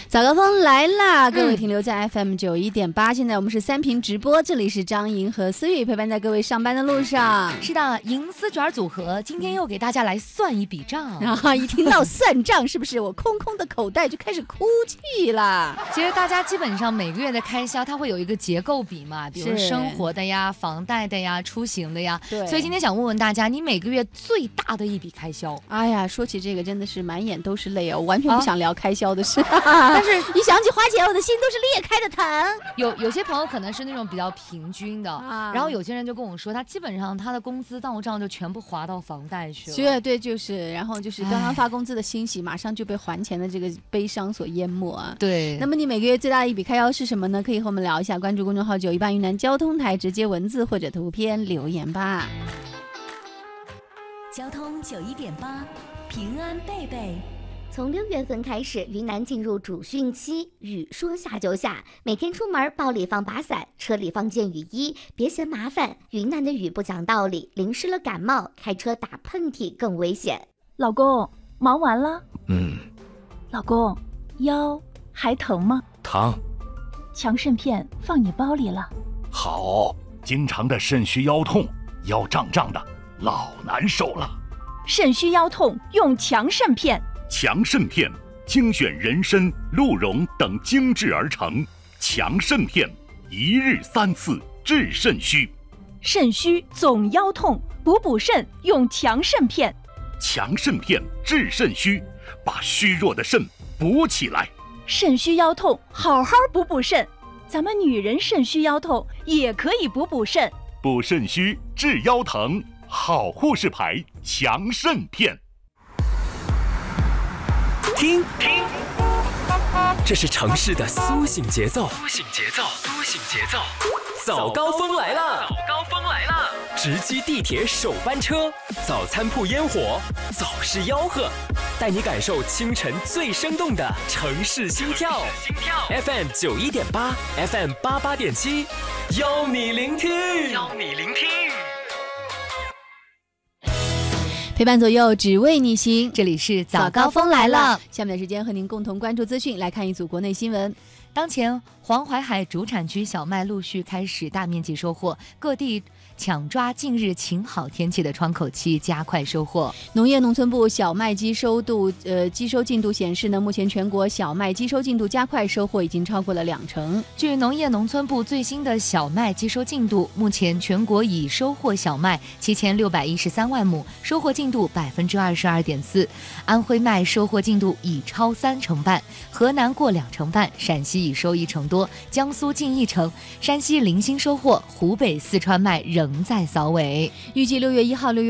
早高峰来啦！各位停留在 FM91.8，现在我们是3屏直播，这里是张莹和思雨陪伴在各位上班的路上。 是的，银丝卷组合今天又给大家来算一笔账。 然后一听到算账，是不是我空空的口袋就开始哭泣了？ 其实大家基本上每个月的开销，它会有一个结构比嘛，比如生活的呀、房贷的呀、出行的呀。 对。 所以今天想问问大家，你每个月最大的一笔开销？ 哎呀，说起这个真的是满眼都是泪哦，我完全不想聊开销的事。 但是一想起花钱，我的心都是裂开的疼。 有些朋友可能是那种比较平均的，然后有些人就跟我说，他基本上他的工资到账就全部划到房贷去了。 对，就是，然后就是刚刚发工资的欣喜，马上就被还钱的这个悲伤所淹没啊。 对。 那么你每个月最大的一笔开销是什么呢？可以和我们聊一下，关注公众号918云南交通台，直接文字或者图片留言吧。 交通91.8，平安贝贝。 从6月份开始，云南进入主汛期，雨说下就下，每天出门包里放把伞，车里放件雨衣，别嫌麻烦。云南的雨不讲道理，淋湿了感冒，开车打喷嚏更危险。 老公，忙完了？老公，腰还疼吗？ 疼。 强肾片放你包里了。 好，经常的肾虚腰痛，腰胀胀的，老难受了。 肾虚腰痛用强肾片。 强肾片精选人参、鹿茸等精制而成，强肾片一日3次治肾虚。 肾虚总腰痛，补肾用强肾片。 强肾片治肾虚，把虚弱的肾补起来。 肾虚腰痛好好补肾，咱们女人肾虚腰痛也可以补肾。 补肾虚治腰疼，好护士牌强肾片。 听，这是城市的苏醒节奏。早高峰来了！直击地铁首班车，早餐铺烟火，早市吆喝，带你感受清晨最生动的城市心跳。FM91.8 ，FM88.7，邀你聆听。 陪伴左右，只为你行。 这里是早高峰来了。 下面的时间和您共同关注资讯，来看一组国内新闻。 当前黄淮海主产区小麦陆续开始大面积收获，各地抢抓近日晴好天气的窗口期，加快收获。 农业农村部小麦机收进度显示呢，目前全国小麦机收进度加快，收获已经超过了20%。 据农业农村部最新的小麦机收进度，目前全国已收获小麦7613万亩，收获进度22.4%。安徽麦收获进度已超3成半，河南过2成半，陕西已收1成多，江苏近1成，山西零星收获，湖北、四川麦仍在扫尾。 预计6月1号、6月